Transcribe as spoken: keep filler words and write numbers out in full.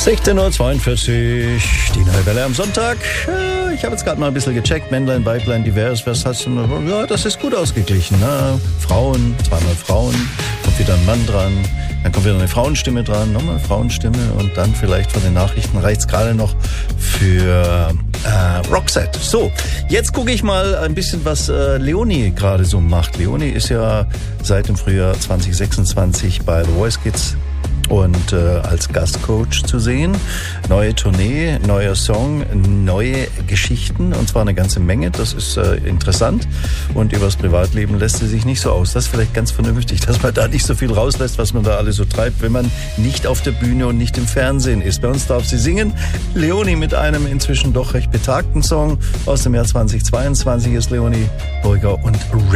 sechzehn Uhr zweiundvierzig, die neue Welle am Sonntag. Ich habe jetzt gerade mal ein bisschen gecheckt. Männlein, Weiblein, divers. Was hast du noch? Ja, das ist gut ausgeglichen. Ne? Frauen, zweimal Frauen, kommt wieder ein Mann dran. Dann kommt wieder eine Frauenstimme dran, nochmal eine Frauenstimme und dann vielleicht von den Nachrichten reicht's gerade noch für äh, Roxette. So, jetzt gucke ich mal ein bisschen, was äh, Leonie gerade so macht. Leonie ist ja seit dem Frühjahr zwanzig sechsundzwanzig bei The Voice Kids und äh, als Gastcoach zu sehen. Neue Tournee, neuer Song, neue Geschichten und zwar eine ganze Menge. Das ist äh, interessant und übers Privatleben lässt sie sich nicht so aus. Das ist vielleicht ganz vernünftig, dass man da nicht so viel rauslässt, was man da alles so treibt, wenn man nicht auf der Bühne und nicht im Fernsehen ist. Bei uns darf sie singen. Leonie mit einem inzwischen doch recht betagten Song aus dem Jahr zwanzig zweiundzwanzig ist Leonie Burger und Red.